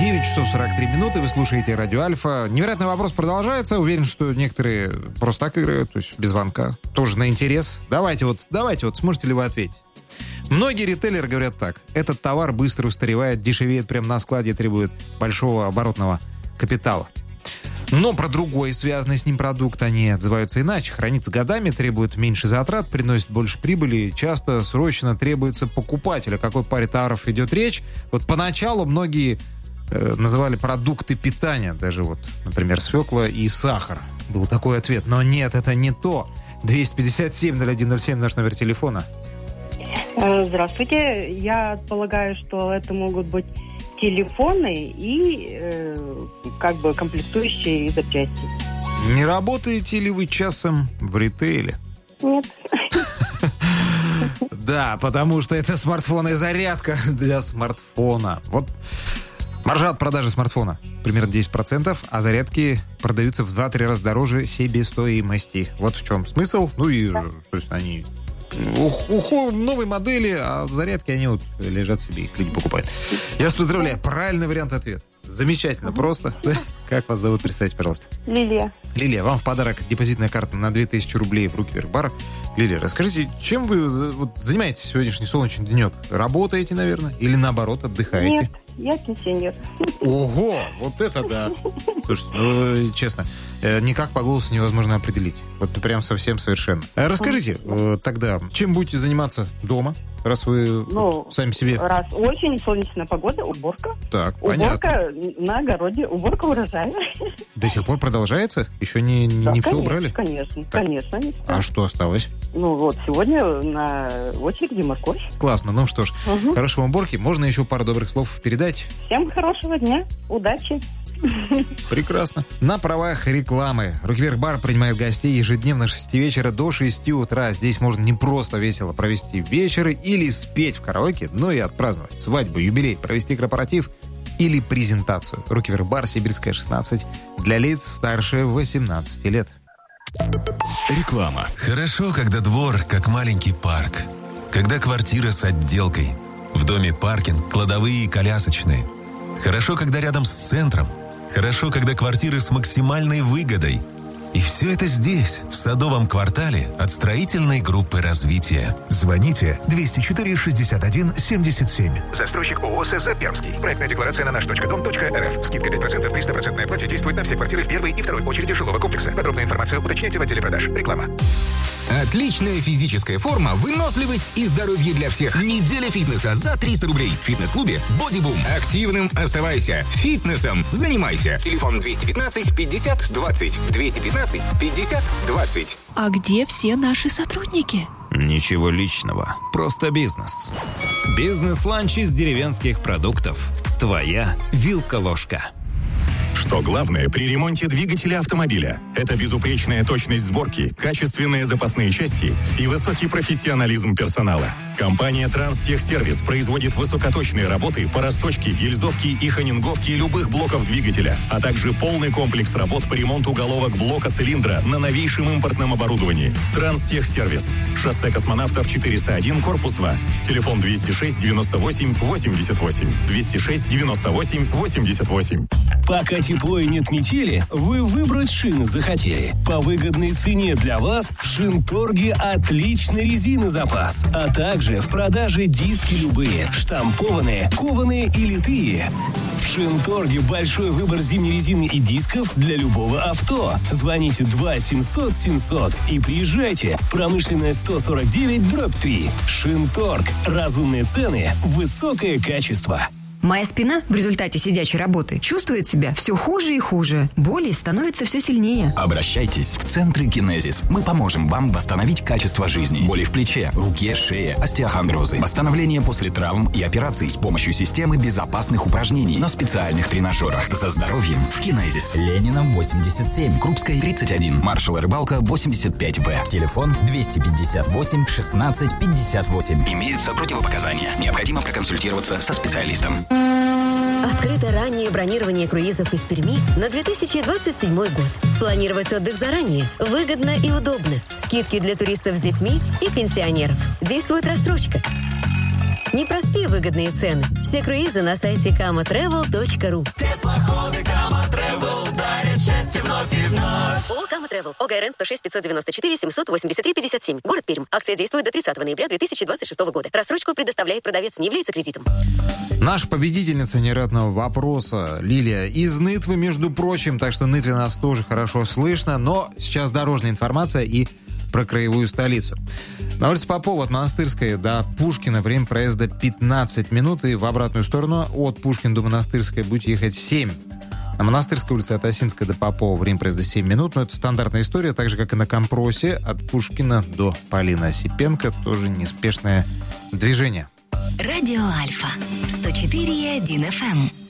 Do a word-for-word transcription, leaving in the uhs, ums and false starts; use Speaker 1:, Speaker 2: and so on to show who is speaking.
Speaker 1: девять часов сорок три минуты, вы слушаете Радио Альфа. Невероятный вопрос продолжается. Уверен, что некоторые просто так играют, то есть без звонка. Тоже на интерес. Давайте вот, давайте вот, сможете ли вы ответить? Многие ритейлеры говорят так. Этот товар быстро устаревает, дешевеет прямо на складе, требует большого оборотного капитала. Но про другой связанный с ним продукт они отзываются иначе. Хранится годами, требует меньше затрат, приносит больше прибыли. Часто срочно требуется покупатель. О какой паре товаров идет речь? Вот поначалу многие э, называли продукты питания. Даже вот, например, свекла и сахар. Был такой ответ. Но нет, это не то. двести пятьдесят семь ноль один ноль семь наш номер телефона.
Speaker 2: Здравствуйте. Я полагаю, что это могут быть телефоны и э, как бы комплектующие запчасти.
Speaker 1: Не работаете ли вы часом в ритейле?
Speaker 2: Нет.
Speaker 1: Да, потому что это смартфон и зарядка для смартфона. Вот маржа от продажи смартфона примерно десять процентов, а зарядки продаются в два-три раза дороже себестоимости. Вот в чем смысл. Ну и, да. То есть они... Уху, новые модели, а зарядки они вот лежат себе, их люди покупают. Я вас поздравляю, правильный вариант ответа. Замечательно, угу. Просто. Как вас зовут, представьте, пожалуйста.
Speaker 2: Лилия.
Speaker 1: Лилия, вам в подарок депозитная карта на две тысячи рублей в руки вверх-бар. Лилия, расскажите, чем вы вот, занимаетесь сегодняшний солнечный денек? Работаете, наверное? Или наоборот, отдыхаете?
Speaker 2: Нет, я пенсионер.
Speaker 1: Ого, вот это да. Слушайте, ну, честно, никак по голосу невозможно определить. Вот прям совсем совершенно. Расскажите тогда, чем будете заниматься дома, раз вы ну, сами себе...
Speaker 2: Раз очень солнечная погода, уборка.
Speaker 1: Так,
Speaker 2: уборка
Speaker 1: понятно.
Speaker 2: На огороде, уборка урожая.
Speaker 1: До сих пор продолжается? Еще не,
Speaker 2: да,
Speaker 1: не
Speaker 2: конечно,
Speaker 1: все убрали?
Speaker 2: Конечно,
Speaker 1: так.
Speaker 2: конечно.
Speaker 1: А что осталось?
Speaker 2: Ну вот, сегодня на очереди морковь.
Speaker 1: Классно, ну что ж, угу. Хорошей вам уборки. Можно еще пару добрых слов передать?
Speaker 2: Всем хорошего дня, удачи.
Speaker 1: Прекрасно. На правах рекламы. Руки вверх бар принимает гостей ежедневно с шести вечера до шести утра. Здесь можно не просто весело провести вечер или спеть в караоке, но и отпраздновать свадьбу, юбилей, провести корпоратив или презентацию. Руки вверх бар, Сибирская, шестнадцать. Для лиц старше восемнадцати лет.
Speaker 3: Реклама. Хорошо, когда двор как маленький парк. Когда квартира с отделкой. В доме паркинг, кладовые и колясочные. Хорошо, когда рядом с центром. Хорошо, когда квартиры с максимальной выгодой. И все это здесь, в Садовом квартале от строительной группы развития.
Speaker 4: Звоните двести четыре шестьдесят один семьдесят семь.
Speaker 5: Застройщик ООО СЗ Пермский. Проектная декларация на наш точка дом точка рф. Скидка пять процентов при сто процентной оплате действует на все квартиры в первой и второй очереди жилого комплекса. Подробную информацию уточняйте в отделе продаж. Реклама.
Speaker 6: Отличная физическая форма, выносливость и здоровье для всех. Неделя фитнеса за триста рублей. В фитнес-клубе «Бодибум». Активным оставайся. Фитнесом занимайся. Телефон двести пятнадцать пятьдесят двадцать. двести пятнадцать пятьдесят двадцать.
Speaker 7: А где все наши сотрудники?
Speaker 8: Ничего личного. Просто бизнес. Бизнес-ланч из деревенских продуктов. Твоя вилка-ложка.
Speaker 9: Что главное при ремонте двигателя автомобиля? Это безупречная точность сборки, качественные запасные части и высокий профессионализм персонала. Компания «Транстехсервис» производит высокоточные работы по расточке, гильзовке и хонинговке любых блоков двигателя, а также полный комплекс работ по ремонту головок блока цилиндра на новейшем импортном оборудовании. «Транстехсервис». Шоссе Космонавтов четыреста один, корпус два. Телефон двести шесть девяносто восемь восемьдесят восемь. двести шесть девяносто восемь восемьдесят восемь.
Speaker 10: Пока тепло и нет метели, вы выбрать шины захотели. По выгодной цене для вас в Шинторге отличный резины запас, а также в продаже диски любые, штампованные, кованые и литые. В Шинторге большой выбор зимней резины и дисков для любого авто. Звоните два семьсот семьсот и приезжайте. Промышленная сто сорок девять дробь три. Шинторг. Разумные цены, высокое качество.
Speaker 11: Моя спина в результате сидячей работы чувствует себя все хуже и хуже. Боли становятся все сильнее.
Speaker 12: Обращайтесь в центры Кинезис. Мы поможем вам восстановить качество жизни. Боли в плече, руке, шее, остеохондрозы. Восстановление после травм и операций с помощью системы безопасных упражнений на специальных тренажерах. За здоровьем в Кинезис.
Speaker 13: Ленина восемьдесят семь.
Speaker 12: Крупская тридцать один. Маршала Рыбалка восемьдесят пять Б.
Speaker 13: Телефон двести пятьдесят восемь шестнадцать пятьдесят восемь.
Speaker 12: Имеются противопоказания. Необходимо проконсультироваться со специалистом.
Speaker 14: Открыто раннее бронирование круизов из Перми на две тысячи двадцать седьмой год. Планировать отдых заранее выгодно и удобно. Скидки для туристов с детьми и пенсионеров. Действует рассрочка. Не проспи выгодные цены. Все круизы на сайте кама трэвел точка ру.
Speaker 15: Теплоходы Кама Тревел дарят счастье вновь и вновь.
Speaker 14: ООО «Кама Тревел». ОГРН сто шесть пятьсот девяносто четыре семьсот восемьдесят три пятьдесят семь. Город Пермь. Акция действует до тридцатого ноября две тысячи двадцать шестого года. Рассрочку предоставляет продавец, не является кредитом.
Speaker 1: Наша победительница невероятного вопроса Лилия из Нытвы, между прочим, так что Нытве нас тоже хорошо слышно, но сейчас дорожная информация и про краевую столицу. На улице Попова от Монастырской до Пушкина время проезда пятнадцать минут, и в обратную сторону от Пушкина до Монастырской будете ехать семь. На Монастырской улице от Осинской до Попова время проезда семь минут, но это стандартная история, так же, как и на Компросе от Пушкина до Полины Осипенко, тоже неспешное движение.
Speaker 16: Радио Альфа сто четыре и один эф эм.